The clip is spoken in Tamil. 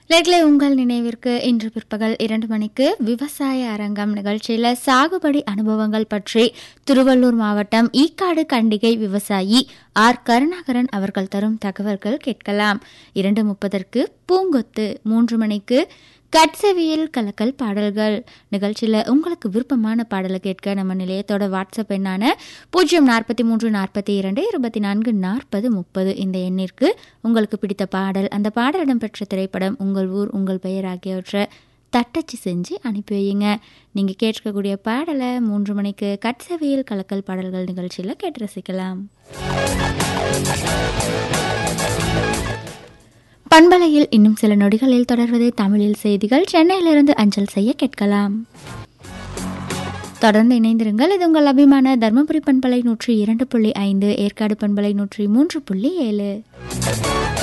நேயர்களே, உங்கள் நினைவிற்கு இன்று பிற்பகல் 2 மணிக்கு விவசாய அரங்கம் நிகழ்ச்சியில் சாகுபடி அனுபவங்கள் பற்றி திருவள்ளூர் மாவட்டம் ஈக்காடு கண்டிகை விவசாயி ஆர் கருணாகரன் அவர்கள் தரும் தகவல்கள் கேட்கலாம். 2:30க்கு பூங்கொத்து, 3 மணிக்கு கட்செவியல் கலக்கல் பாடல்கள் நிகழ்ச்சியில் உங்களுக்கு விருப்பமான பாடலை கேட்க நம்ம நிலையத்தோட வாட்ஸ்அப் எண்ணான 043 42 24 40 30 இந்த எண்ணிற்கு உங்களுக்கு பிடித்த பாடல், அந்த பாடல் இடம்பெற்ற திரைப்படம், உங்கள் ஊர், உங்கள் பெயர் ஆகியவற்றை தட்டச்சு செஞ்சு அனுப்பி வையுங்க. நீங்கள் கேட்கக்கூடிய பாடலை 3 மணிக்கு கட்செவியல் கலக்கல் பாடல்கள் நிகழ்ச்சியில் கேட்டு ரசிக்கலாம். பண்பலையில் இன்னும் சில நொடிகளில் தொடர்வது தமிழில் செய்திகள். சென்னையிலிருந்து அஞ்சல் செய்ய கேட்கலாம். தொடர்ந்து இணைந்திருங்கள். இது உங்கள் அபிமான தர்மபுரி பண்பலை 102.5, ஏற்காடு பண்பலை 103.7.